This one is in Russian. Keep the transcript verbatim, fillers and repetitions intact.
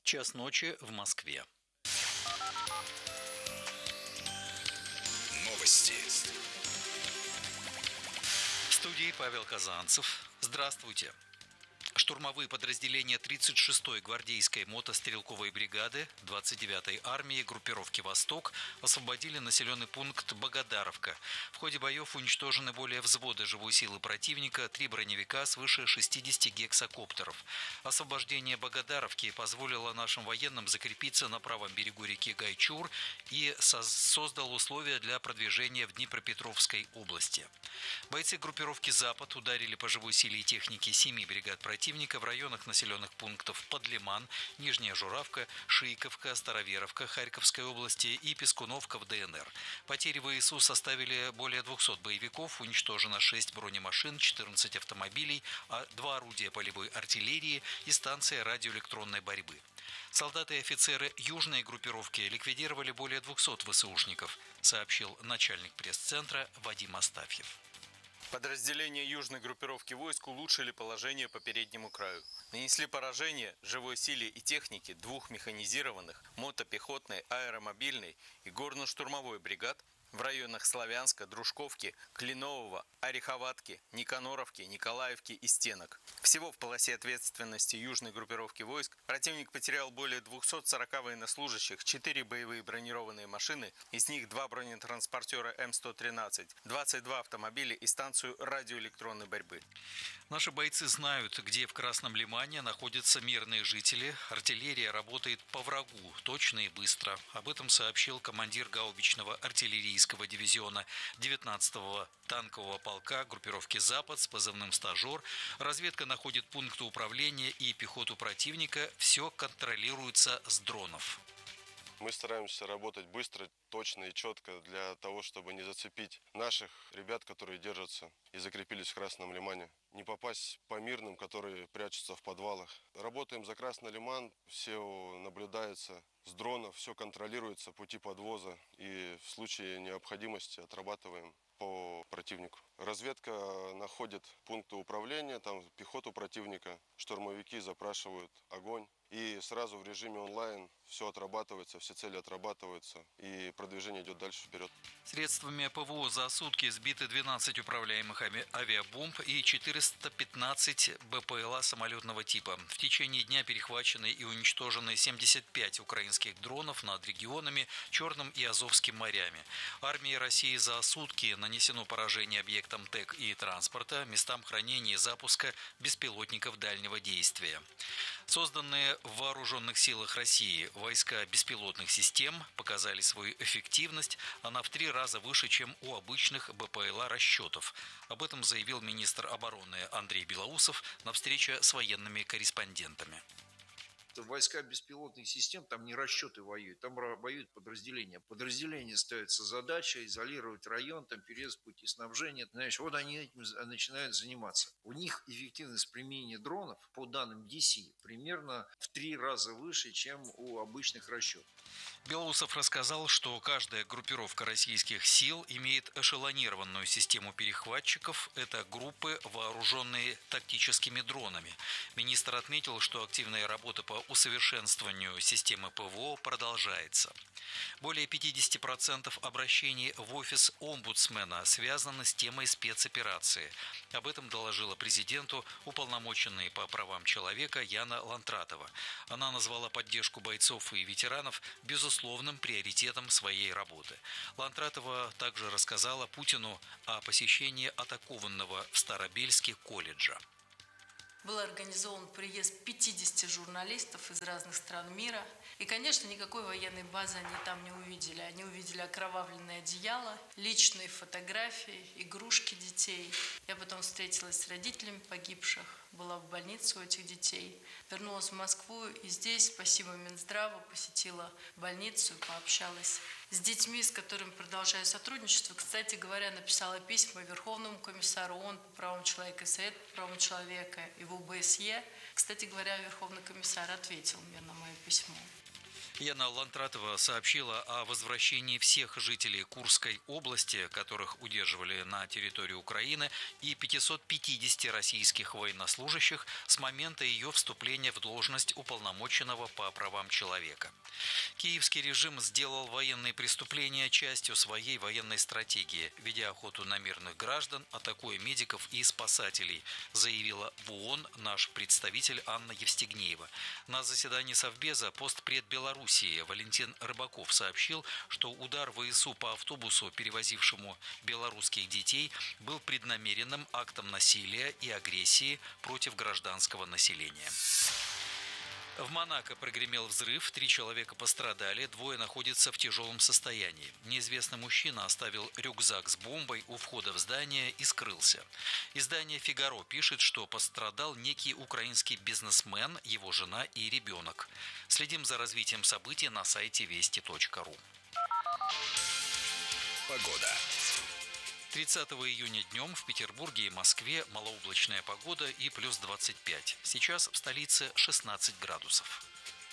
Час ночи в Москве. Новости. В студии Павел Казанцев. Здравствуйте. Штурмовые подразделения тридцать шестой гвардейской мотострелковой бригады двадцать девятой армии группировки «Восток» освободили населенный пункт Богодаровка. В ходе боев уничтожены более взвода живой силы противника, три броневика, свыше шестидесяти гексакоптеров. Освобождение Богодаровки позволило нашим военным закрепиться на правом берегу реки Гайчур и создал условия для продвижения в Днепропетровской области. Бойцы группировки «Запад» ударили по живой силе и технике семи бригад противника в районах населенных пунктов Подлиман, Нижняя Журавка, Шийковка, Староверовка Харьковской области и Пескуновка в ДНР. Потери ВСУ составили более двухсот боевиков, уничтожено шесть бронемашин, четырнадцать автомобилей, два орудия полевой артиллерии и станция радиоэлектронной борьбы. Солдаты и офицеры южной группировки ликвидировали более двухсот ВСУшников, сообщил начальник пресс-центра Вадим Астафьев. Подразделения южной группировки войск улучшили положение по переднему краю. Нанесли поражение живой силе и технике двух механизированных, мотопехотной, аэромобильной и горно-штурмовой бригад в районах Славянска, Дружковки, Кленового, Ореховатки, Никаноровки, Николаевки и Стенок. Всего в полосе ответственности южной группировки войск противник потерял более двухсот сорока военнослужащих, четыре боевые бронированные машины, из них два бронетранспортера М сто тринадцать, двадцать два автомобиля и станцию радиоэлектронной борьбы. Наши бойцы знают, где в Красном Лимане находятся мирные жители. Артиллерия работает по врагу, точно и быстро. Об этом сообщил командир гаубичного артиллерийского дивизиона девятнадцатого танкового полка группировки «Запад» с позывным «Стажер». Разведка находит пункты управления и пехоту противника. Все контролируется с дронов. Мы стараемся работать быстро, точно и четко для того, чтобы не зацепить наших ребят, которые держатся и закрепились в Красном Лимане. Не попасть по мирным, которые прячутся в подвалах. Работаем за Красный Лиман, все наблюдается с дронов, все контролируется, пути подвоза. И в случае необходимости отрабатываем по противнику. Разведка находит пункты управления, там пехоту противника, штурмовики запрашивают огонь. И сразу в режиме онлайн все отрабатывается, все цели отрабатываются, и продвижение идет дальше вперед. Средствами ПВО за сутки сбиты двенадцать управляемых авиабомб и четыреста пятнадцать БПЛА самолетного типа. В течение дня перехвачены и уничтожены семьдесят пять украинских дронов над регионами Черным и Азовским морями. Армии России за сутки нанесено поражение объектам ТЭК и транспорта, местам хранения и запуска беспилотников дальнего действия. Созданные в Вооруженных силах России войска беспилотных систем показали свою эффективность. Она в три раза выше, чем у обычных БПЛА расчетов. Об этом заявил министр обороны Андрей Белоусов на встрече с военными корреспондентами. Войска беспилотных систем, там не расчеты воюют, там воюют подразделения. Подразделения ставятся задача изолировать район, там перерезать пути снабжения. Знаешь, вот они этим начинают заниматься. У них эффективность применения дронов, по данным ди си, примерно в три раза выше, чем у обычных расчетов. Белоусов рассказал, что каждая группировка российских сил имеет эшелонированную систему перехватчиков. Это группы, вооруженные тактическими дронами. Министр отметил, что активная работа по усовершенствованию системы ПВО продолжается. Более пятьдесят процентов обращений в офис омбудсмена связаны с темой спецоперации. Об этом доложила президенту уполномоченная по правам человека Яна Лантратова. Она назвала поддержку бойцов и ветеранов безусловным приоритетом своей работы. Лантратова также рассказала Путину о посещении атакованного в Старобельске колледжа. Был организован приезд пятидесяти журналистов из разных стран мира. И, конечно, никакой военной базы они там не увидели. Они увидели окровавленное одеяло, личные фотографии, игрушки детей. Я потом встретилась с родителями погибших, была в больнице у этих детей. Вернулась в Москву и здесь, спасибо Минздраву, посетила больницу, пообщалась с детьми, с которыми продолжаю сотрудничество. Кстати говоря, написала письма Верховному комиссару ООН по правам человека и Совету по правам человека и в о бэ эс е. Кстати говоря, Верховный комиссар ответил мне на мое письмо. Яна Лантратова сообщила о возвращении всех жителей Курской области, которых удерживали на территории Украины, и пятисот пятидесяти российских военнослужащих с момента ее вступления в должность уполномоченного по правам человека. Киевский режим сделал военные преступления частью своей военной стратегии, ведя охоту на мирных граждан, атакуя медиков и спасателей, заявила в ООН наш представитель Анна Евстигнеева. На заседании Совбеза постпред Беларуси Валентин Рыбаков сообщил, что удар ВСУ по автобусу, перевозившему белорусских детей, был преднамеренным актом насилия и агрессии против гражданского населения. В Монако прогремел взрыв, три человека пострадали, двое находятся в тяжелом состоянии. Неизвестный мужчина оставил рюкзак с бомбой у входа в здание и скрылся. Издание «Фигаро» пишет, что пострадал некий украинский бизнесмен, его жена и ребенок. Следим за развитием событий на сайте вести точка ру. Погода. тридцатого июня днем в Петербурге и Москве малооблачная погода и плюс двадцать пять. Сейчас в столице шестнадцать градусов.